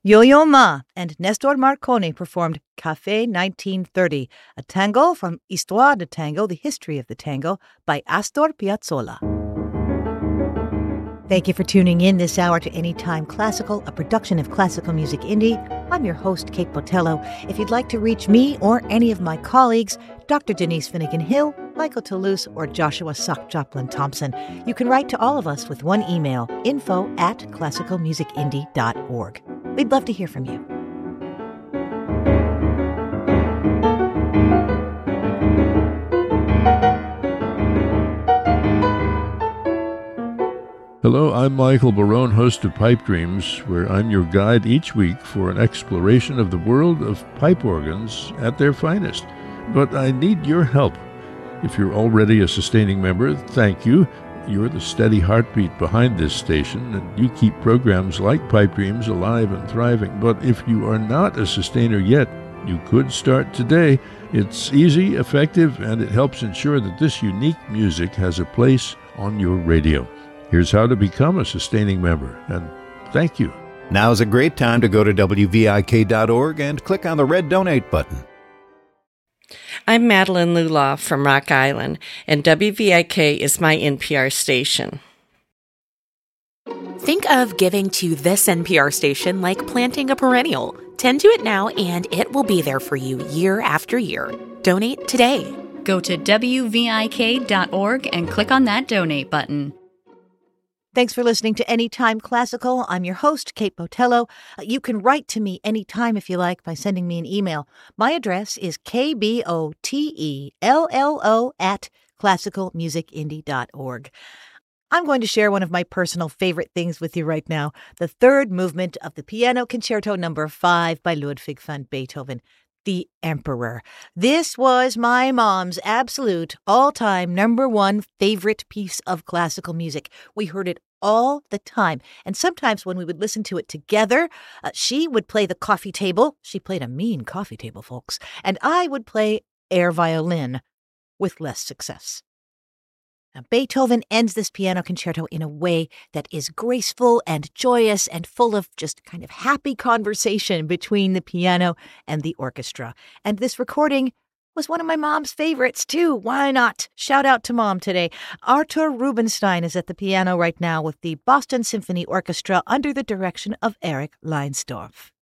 Yo-Yo Ma and Nestor Marconi performed Café 1930, a tango from Histoire de Tango, the history of the tango, by Astor Piazzolla. Thank you for tuning in this hour to Anytime Classical, a production of Classical Music Indie. I'm your host, Kate Botello. If you'd like to reach me or any of my colleagues, Dr. Denise Finnegan-Hill, Michael Toulouse, or Joshua Sock Joplin Thompson, you can write to all of us with one email, info@classicalmusicindie.org. We'd love to hear from you. Hello, I'm Michael Barone, host of Pipe Dreams, where I'm your guide each week for an exploration of the world of pipe organs at their finest. But I need your help. If you're already a sustaining member, thank you. You're the steady heartbeat behind this station, and you keep programs like Pipe Dreams alive and thriving. But if you are not a sustainer yet, you could start today. It's easy, effective, and it helps ensure that this unique music has a place on your radio. Here's how to become a sustaining member, and thank you. Now is a great time to go to WVIK.org and click on the red donate button. I'm Madeline Lulaw from Rock Island, and WVIK is my NPR station. Think of giving to this NPR station like planting a perennial. Tend to it now, and it will be there for you year after year. Donate today. Go to WVIK.org and click on that donate button. Thanks for listening to Anytime Classical. I'm your host, Kate Botello. You can write to me anytime if you like by sending me an email. My address is kbotello@classicalmusicindie.org. I'm going to share one of my personal favorite things with you right now, the third movement of the Piano Concerto No. 5 by Ludwig van Beethoven, The Emperor. This was my mom's absolute all-time #1 favorite piece of classical music. We heard it all the time. And sometimes when we would listen to it together, she would play the coffee table. She played a mean coffee table, folks. And I would play air violin with less success. Now, Beethoven ends this piano concerto in a way that is graceful and joyous and full of just kind of happy conversation between the piano and the orchestra. And this recording was one of my mom's favorites, too. Why not? Shout out to Mom today. Artur Rubinstein is at the piano right now with the Boston Symphony Orchestra under the direction of Eric Leinsdorf.